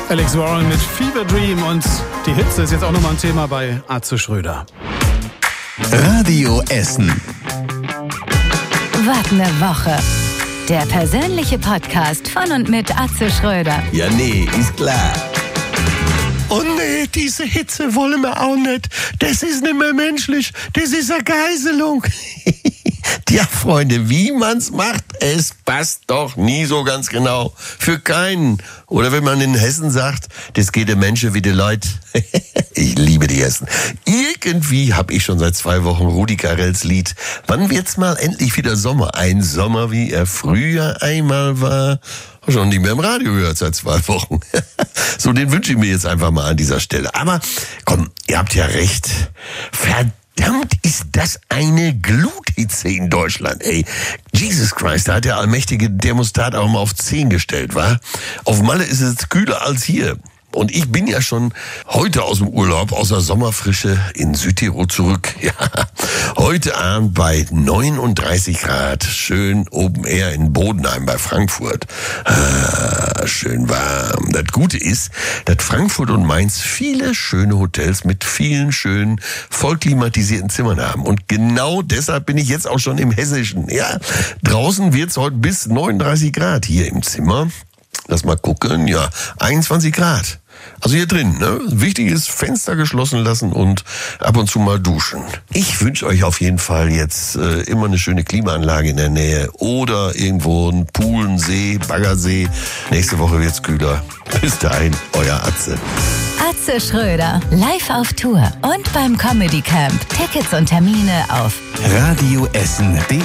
Alex Warren mit Fever Dream und die Hitze ist jetzt auch nochmal ein Thema bei Atze Schröder. Radio Essen. Was ne Woche. Der persönliche Podcast von und mit Atze Schröder. Ja, nee, ist klar. Oh nee, diese Hitze wollen wir auch nicht. Das ist nicht mehr menschlich. Das ist eine Geiselung. Tja, Freunde, wie man's macht, es passt doch nie so ganz genau. Für keinen. Oder wenn man in Hessen sagt, das geht den Menschen wie die Leute. Ich liebe die Hessen. Irgendwie habe ich schon seit 2 Wochen Rudi Carrells Lied. Wann wird's mal endlich wieder Sommer? Ein Sommer, wie er früher einmal war. Schon nicht mehr im Radio gehört seit 2 Wochen. So, den wünsche ich mir jetzt einfach mal an dieser Stelle. Aber komm, ihr habt ja recht. Verdammt, ist das eine Gluthitze in Deutschland, ey. Jesus Christ, da hat der allmächtige Thermostat auch mal auf 10 gestellt, wa? Auf Malle ist es kühler als hier. Und ich bin ja schon heute aus dem Urlaub, aus der Sommerfrische in Südtirol zurück. Ja, heute Abend bei 39 Grad, schön Open Air in Bodenheim bei Frankfurt. Schön warm. Das Gute ist, dass Frankfurt und Mainz viele schöne Hotels mit vielen schönen, voll klimatisierten Zimmern haben. Und genau deshalb bin ich jetzt auch schon im Hessischen. Ja, draußen wird's heute bis 39 Grad hier im Zimmer. Lass mal gucken, ja, 21 Grad. Also hier drin, ne? Wichtig ist, Fenster geschlossen lassen und ab und zu mal duschen. Ich wünsche euch auf jeden Fall jetzt immer eine schöne Klimaanlage in der Nähe oder irgendwo ein Pool, ein See, Baggersee. Nächste Woche wird's kühler. Bis dahin, euer Atze. Atze Schröder, live auf Tour und beim Comedy Camp. Tickets und Termine auf radioessen.de